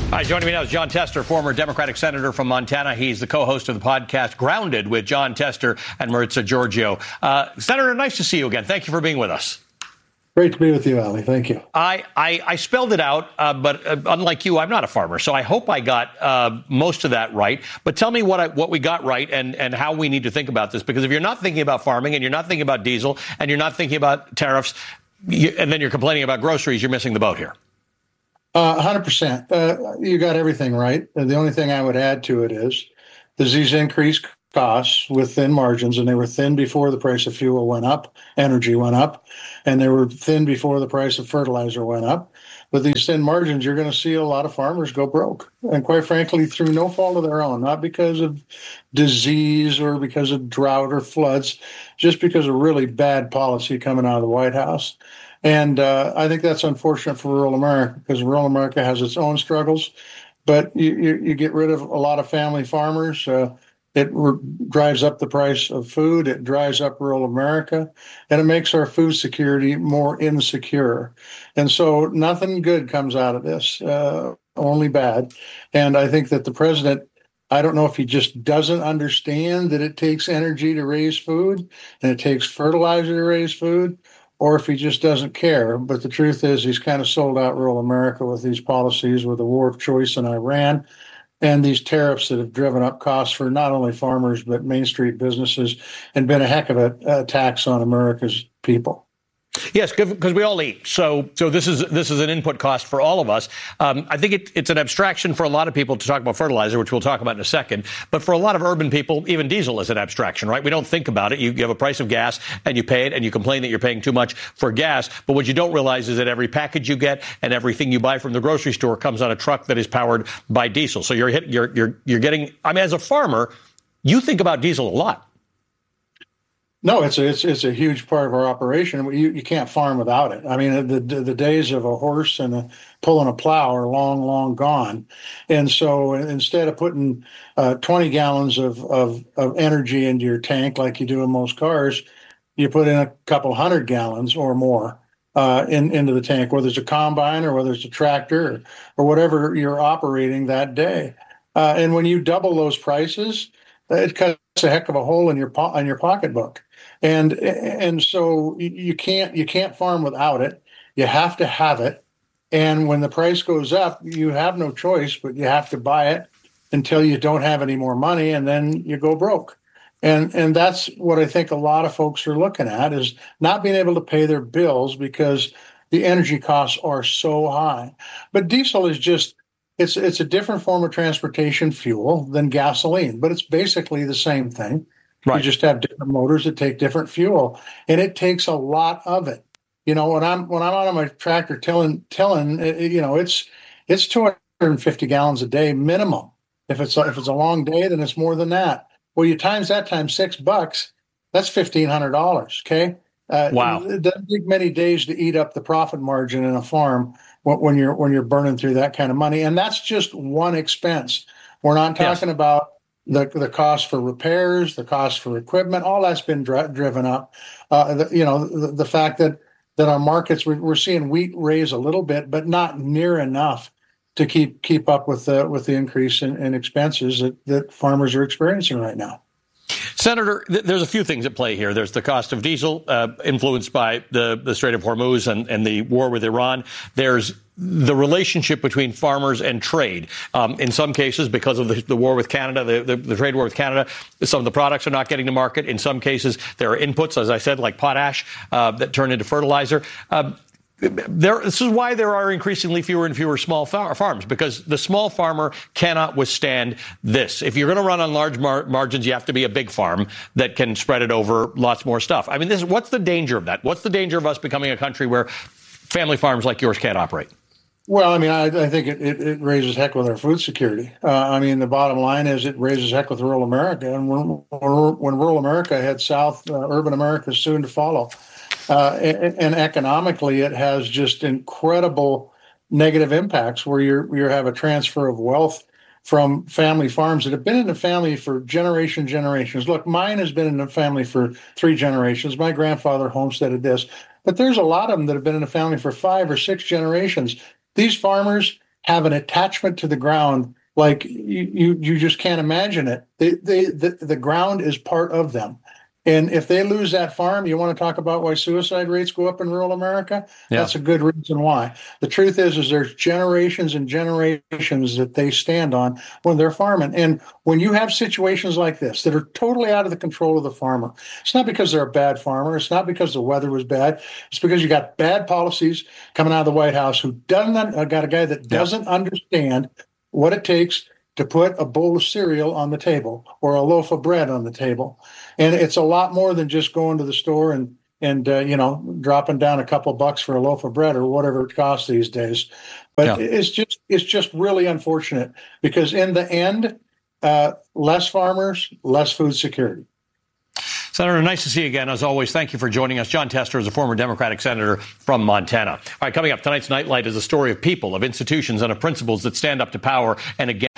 Hi, joining me now is Jon Tester, former Democratic senator from Montana. He's the co-host of the podcast Grounded with Jon Tester and Maritza Giorgio. Senator, nice to see you again. Thank you for being with us. Great to be with you, Ali. Thank you. I spelled it out, but unlike you, I'm not a farmer, so I hope I got most of that right. But tell me what we got right and how we need to think about this, because if you're not thinking about farming and you're not thinking about diesel and you're not thinking about tariffs, and then you're complaining about groceries, you're missing the boat here. 100%. You got everything right. And the only thing I would add to it is these increased costs with thin margins, and they were thin before the price of fuel went up, energy went up, and they were thin before the price of fertilizer went up. With these thin margins, you're going to see a lot of farmers go broke. And quite frankly, through no fault of their own, not because of disease or because of drought or floods, just because of really bad policy coming out of the White House. And I think that's unfortunate for rural America, because rural America has its own struggles. But you get rid of a lot of family farmers. It drives up the price of food. It drives up rural America, and it makes our food security more insecure. And so nothing good comes out of this, only bad. And I think that the president, I don't know if he just doesn't understand that it takes energy to raise food and it takes fertilizer to raise food, or if he just doesn't care. But the truth is he's kind of sold out rural America with these policies, with the war of choice in Iran and these tariffs that have driven up costs for not only farmers, but Main Street businesses, and been a heck of a tax on America's people. Yes, because we all eat. So this is an input cost for all of us. I think it's an abstraction for a lot of people to talk about fertilizer, which we'll talk about in a second. But for a lot of urban people, even diesel is an abstraction, right? We don't think about it. You have a price of gas and you pay it, and you complain that you're paying too much for gas. But what you don't realize is that every package you get and everything you buy from the grocery store comes on a truck that is powered by diesel. So you're getting. I mean, as a farmer, you think about diesel a lot. No, it's a huge part of our operation. You can't farm without it. I mean, the days of a horse and pulling a plow are long, long gone. And so instead of putting 20 gallons of energy into your tank like you do in most cars, you put in a couple hundred gallons or more into the tank, whether it's a combine or whether it's a tractor or whatever you're operating that day. And when you double those prices, it cuts a heck of a hole in your pocketbook. And so you can't farm without it. You have to have it. And when the price goes up, you have no choice, but you have to buy it until you don't have any more money, and then you go broke. And that's what I think a lot of folks are looking at, is not being able to pay their bills because the energy costs are so high. But diesel is just, it's a different form of transportation fuel than gasoline, but it's basically the same thing. Right. You just have different motors that take different fuel, and it takes a lot of it. You know, when I'm out on my tractor tilling, it's 250 gallons a day minimum. If it's a long day, then it's more than that. Well, you times that times $6, that's $1,500. Okay. Wow. It doesn't take many days to eat up the profit margin in a farm when you're burning through that kind of money, and that's just one expense. We're not talking about the cost for repairs, the cost for equipment. All that's been driven up. The fact that our markets, we're seeing wheat raise a little bit, but not near enough to keep up with the increase in expenses that farmers are experiencing right now. Senator, there's a few things at play here. There's the cost of diesel, influenced by the Strait of Hormuz and the war with Iran. There's the relationship between farmers and trade. In some cases, because of the war with Canada, the trade war with Canada, some of the products are not getting to market. In some cases, there are inputs, as I said, like potash, that turn into fertilizer. This is why there are increasingly fewer and fewer small farms, because the small farmer cannot withstand this. If you're going to run on large margins, you have to be a big farm that can spread it over lots more stuff. I mean, what's the danger of that? What's the danger of us becoming a country where family farms like yours can't operate? Well, I mean, I think it raises heck with our food security. I mean, the bottom line is it raises heck with rural America. And when rural America heads south, urban America is soon to follow. And economically, it has just incredible negative impacts where you have a transfer of wealth from family farms that have been in the family for generations. Look, mine has been in the family for 3 generations. My grandfather homesteaded this. But there's a lot of them that have been in the family for 5 or 6 generations. These farmers have an attachment to the ground like you just can't imagine it. The ground is part of them. And if they lose that farm, you want to talk about why suicide rates go up in rural America? Yeah. That's a good reason why. The truth is there's generations and generations that they stand on when they're farming. And when you have situations like this that are totally out of the control of the farmer, it's not because they're a bad farmer. It's not because the weather was bad. It's because you got bad policies coming out of the White House who doesn't got a guy that doesn't understand what it takes to put a bowl of cereal on the table or a loaf of bread on the table. And it's a lot more than just going to the store and dropping down a couple bucks for a loaf of bread or whatever it costs these days. But it's just really unfortunate because in the end, less farmers, less food security. Senator, nice to see you again. As always, thank you for joining us. Jon Tester is a former Democratic senator from Montana. All right, coming up, tonight's Nightlight is a story of people, of institutions, and of principles that stand up to power and against